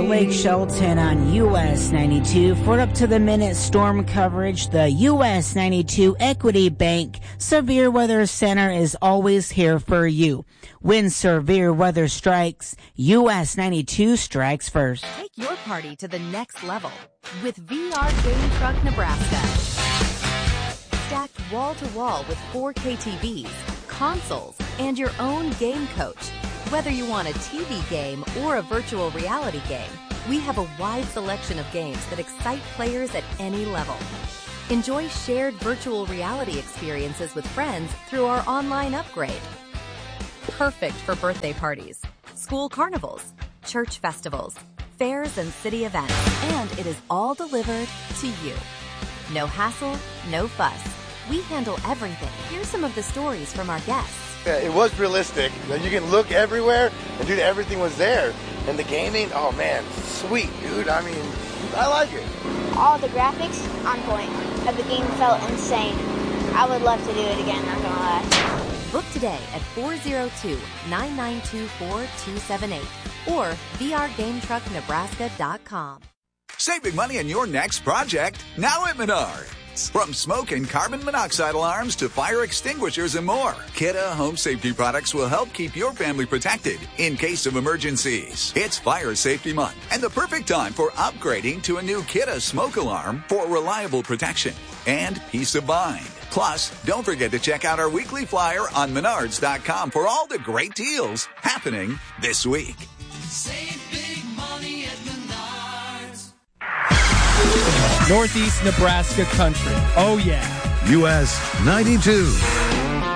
Blake Shelton on US 92 for up-to-the-minute storm coverage. The US 92 Equity Bank Severe Weather Center is always here for you. When severe weather strikes, US 92 strikes first. Take your party to the next level with VR Game Truck Nebraska. Stacked wall-to-wall with 4K TVs, consoles, and your own game coach. Whether you want a TV game or a virtual reality game, we have a wide selection of games that excite players at any level. Enjoy shared virtual reality experiences with friends through our online upgrade. Perfect for birthday parties, school carnivals, church festivals, fairs, and city events. And it is all delivered to you. No hassle, no fuss. We handle everything. Here's some of the stories from our guests. Yeah, it was realistic. You can look everywhere, and dude, everything was there. And the gaming, oh man, sweet, dude. I mean, I like it. All the graphics on point. The game felt insane. I would love to do it again, not gonna lie. Book today at 402-992-4278 or vrgametrucknebraska.com. Save big money on your next project now at Menards. From smoke and carbon monoxide alarms to fire extinguishers and more, Kidde Home Safety products will help keep your family protected in case of emergencies. It's Fire Safety Month and the perfect time for upgrading to a new Kidde smoke alarm for reliable protection and peace of mind. Plus, don't forget to check out our weekly flyer on Menards.com for all the great deals happening this week. Save big money at Menards. Northeast Nebraska country. Oh, yeah. US 92.